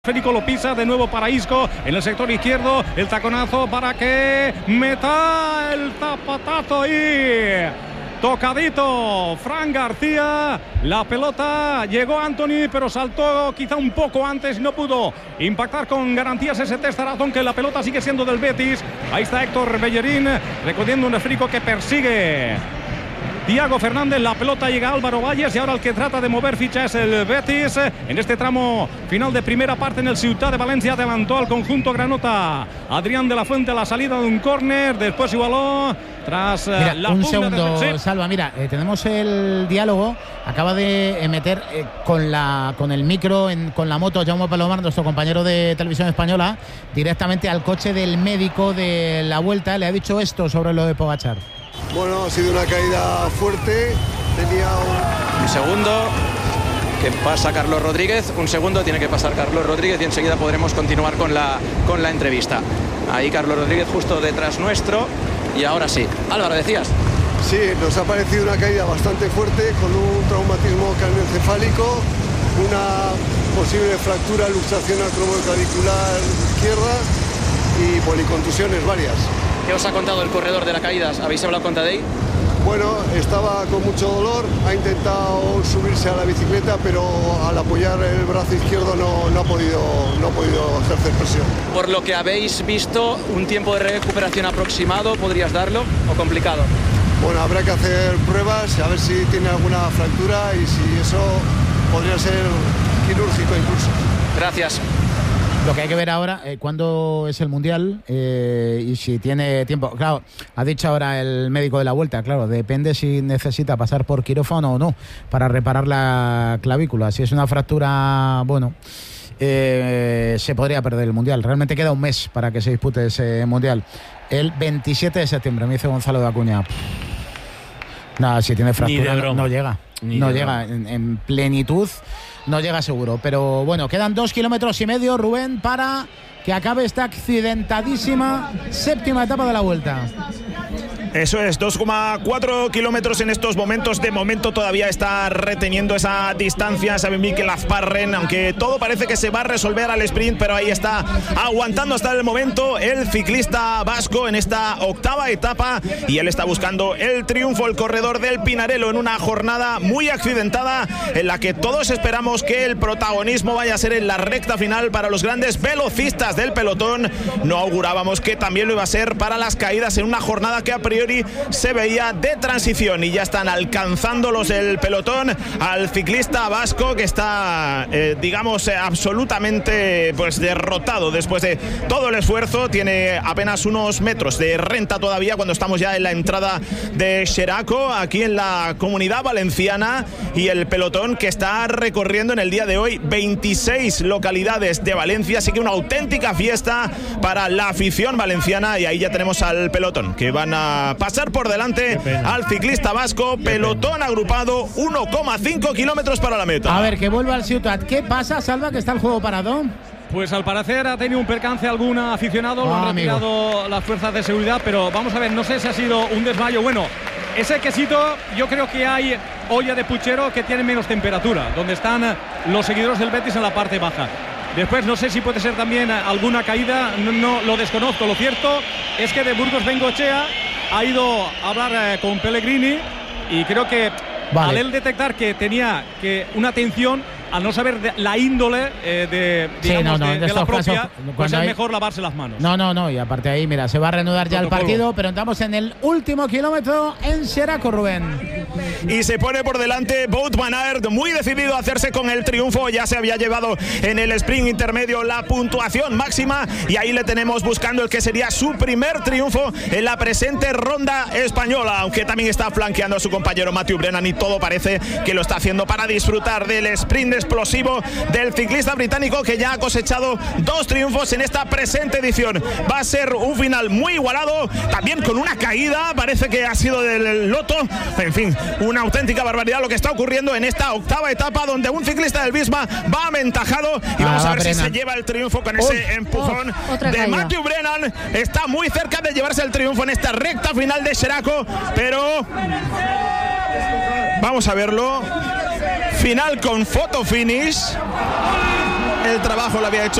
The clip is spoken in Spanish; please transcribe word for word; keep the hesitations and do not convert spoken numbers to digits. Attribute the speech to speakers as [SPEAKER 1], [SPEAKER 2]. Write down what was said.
[SPEAKER 1] Federico lo pisa de nuevo para Isco en el sector izquierdo, el taconazo para que meta el zapatazo y tocadito Fran García, la pelota llegó a Antony pero saltó quizá un poco antes, no pudo impactar con garantías ese testarazón, que la pelota sigue siendo del Betis. Ahí está Héctor Bellerín recogiendo un esférico que persigue Thiago Fernández, la pelota llega a Álvaro Valles y ahora el que trata de mover ficha es el Betis. En este tramo final de primera parte en el Ciutat de Valencia adelantó al conjunto granota Adrián de la Fuente a la salida de un córner, después igualó tras
[SPEAKER 2] mira,
[SPEAKER 1] la
[SPEAKER 2] un segundo,
[SPEAKER 1] de... sí.
[SPEAKER 2] Salva, mira, eh, tenemos el diálogo, acaba de meter eh, con la con el micro, en, con la moto, Jaume Palomar, nuestro compañero de Televisión Española, directamente al coche del médico de la Vuelta, le ha dicho esto sobre lo de Pogačar.
[SPEAKER 3] Bueno, ha sido una caída fuerte, tenía un...
[SPEAKER 4] un segundo, que pasa Carlos Rodríguez, un segundo tiene que pasar Carlos Rodríguez y enseguida podremos continuar con la, con la entrevista. Ahí Carlos Rodríguez justo detrás nuestro y ahora sí. Álvaro, decías.
[SPEAKER 3] Sí, nos ha parecido una caída bastante fuerte con un traumatismo craneoencefálico, una posible fractura, luxación acromioclavicular izquierda y policontusiones varias.
[SPEAKER 4] ¿Qué os ha contado el corredor de la caída? ¿Habéis hablado con Tadej?
[SPEAKER 3] Bueno, estaba con mucho dolor, ha intentado subirse a la bicicleta, pero al apoyar el brazo izquierdo no, no, ha, podido, no ha podido ejercer presión.
[SPEAKER 4] Por lo que habéis visto, ¿un tiempo de recuperación aproximado podrías darlo o complicado?
[SPEAKER 3] Bueno, habrá que hacer pruebas, a ver si tiene alguna fractura y si eso podría ser quirúrgico incluso.
[SPEAKER 4] Gracias.
[SPEAKER 2] Lo que hay que ver ahora, eh, cuándo es el Mundial eh, y si tiene tiempo. Claro, ha dicho ahora el médico de la Vuelta, claro, depende si necesita pasar por quirófano o no para reparar la clavícula. Si es una fractura, bueno, eh, se podría perder el Mundial. Realmente queda un mes para que se dispute ese Mundial. El veintisiete de septiembre, me dice Gonzalo de Acuña. Nada, si tiene fractura no, no llega. Ni no llega en, en plenitud. No llega seguro, pero bueno, quedan dos kilómetros y medio, Rubén, para que acabe esta accidentadísima séptima etapa de la Vuelta.
[SPEAKER 5] Eso es, dos coma cuatro kilómetros en estos momentos. De momento todavía está reteniendo esa distancia Xavi Mikel Azparren, aunque todo parece que se va a resolver al sprint, pero ahí está aguantando hasta el momento el ciclista vasco en esta octava etapa y él está buscando el triunfo, el corredor del Pinarello, en una jornada muy accidentada en la que todos esperamos que el protagonismo vaya a ser en la recta final para los grandes velocistas del pelotón. No augurábamos que también lo iba a ser para las caídas en una jornada que a priori se veía de transición, y ya están alcanzando los del pelotón al ciclista vasco que está eh, digamos eh, absolutamente pues derrotado después de todo el esfuerzo. Tiene apenas unos metros de renta todavía cuando estamos ya en la entrada de Xeraco, aquí en la Comunidad Valenciana, y el pelotón que está recorriendo en el día de hoy veintiséis localidades de Valencia, así que una auténtica fiesta para la afición valenciana. Y ahí ya tenemos al pelotón que van a pasar por delante al ciclista vasco. Pelotón agrupado, uno coma cinco kilómetros para la meta.
[SPEAKER 2] A ver, que vuelva al Ciutat. ¿Qué pasa, Salva, que está el juego parado?
[SPEAKER 1] Pues al parecer ha tenido un percance algún aficionado, lo
[SPEAKER 2] ah,
[SPEAKER 1] han retirado
[SPEAKER 2] amigo.
[SPEAKER 1] las fuerzas de seguridad, pero vamos a ver, no sé si ha sido un desmayo. Bueno, ese quesito, yo creo que hay olla de puchero que tiene menos temperatura, donde están los seguidores del Betis en la parte baja. Después no sé si puede ser también alguna caída, no, no lo desconozco. Lo cierto es que de Burgos Bengoechea ha ido a hablar eh, con Pellegrini y creo que vale. Al él detectar que tenía que una tensión, al no saber de la índole eh, de, digamos, sí, no, no, de, de, de la propia, casos, pues es hay... mejor lavarse las manos.
[SPEAKER 2] No, no, no, y aparte ahí, mira, se va a reanudar ya Protocolo. El partido, pero entramos en el último kilómetro en Xeraco, Rubén.
[SPEAKER 5] Y se pone por delante Wout van Aert, muy decidido a hacerse con el triunfo. Ya se había llevado en el sprint intermedio la puntuación máxima y ahí le tenemos buscando el que sería su primer triunfo en la presente ronda española, aunque también está flanqueando a su compañero Matthew Brennan y todo parece que lo está haciendo para disfrutar del sprint explosivo del ciclista británico, que ya ha cosechado dos triunfos en esta presente edición. Va a ser un final muy igualado, también con una caída, parece que ha sido del loto. En fin, una auténtica barbaridad lo que está ocurriendo en esta octava etapa, donde un ciclista del Visma va aventajado y ah, vamos a ver Brennan. Si se lleva el triunfo con ese oh, empujón oh, de caída. Matthew Brennan. Está muy cerca de llevarse el triunfo en esta recta final de Xeraco, pero vamos a verlo. Final con photo finish. el trabajo lo había hecho